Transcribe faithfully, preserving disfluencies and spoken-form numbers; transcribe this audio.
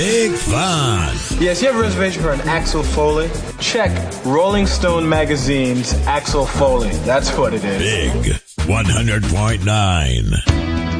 Big fun. Yes, you have a reservation for an Axel Foley? Check Rolling Stone Magazine's Axel Foley. That's what it is. Big one hundred point nine.